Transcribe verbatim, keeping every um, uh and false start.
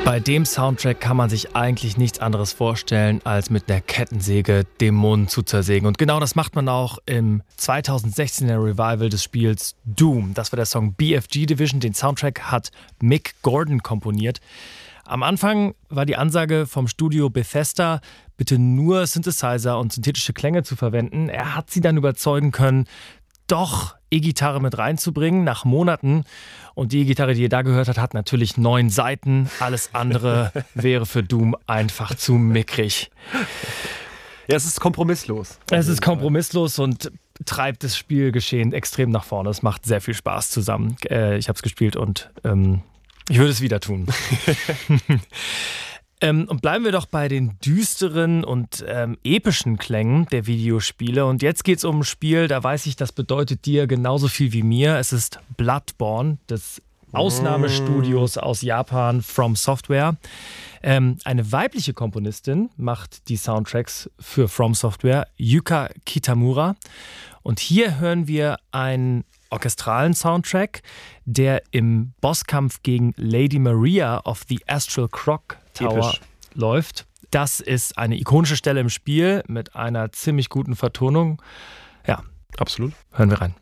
Bei dem Soundtrack kann man sich eigentlich nichts anderes vorstellen, als mit einer Kettensäge Dämonen zu zersägen. Und genau das macht man auch im zweitausendsechzehner Revival des Spiels Doom. Das war der Song B F G Division. Den Soundtrack hat Mick Gordon komponiert. Am Anfang war die Ansage vom Studio Bethesda, bitte nur Synthesizer und synthetische Klänge zu verwenden. Er hat sie dann überzeugen können, doch E-Gitarre mit reinzubringen nach Monaten. Und die E-Gitarre, die ihr da gehört habt, hat natürlich neun Saiten. Alles andere wäre für Doom einfach zu mickrig. Ja, es ist kompromisslos. Es ist kompromisslos und treibt das Spielgeschehen extrem nach vorne. Es macht sehr viel Spaß zusammen. Äh, ich habe es gespielt und ähm, ich würde es wieder tun. Ähm, und bleiben wir doch bei den düsteren und ähm, epischen Klängen der Videospiele. Und jetzt geht es um ein Spiel, da weiß ich, das bedeutet dir genauso viel wie mir. Es ist Bloodborne, des Ausnahmestudios aus Japan, From Software. Ähm, eine weibliche Komponistin macht die Soundtracks für From Software, Yuka Kitamura. Und hier hören wir einen orchestralen Soundtrack, der im Bosskampf gegen Lady Maria of the Astral Clock Tower Episch. läuft. Das ist eine ikonische Stelle im Spiel mit einer ziemlich guten Vertonung. Ja, absolut. Hören wir rein.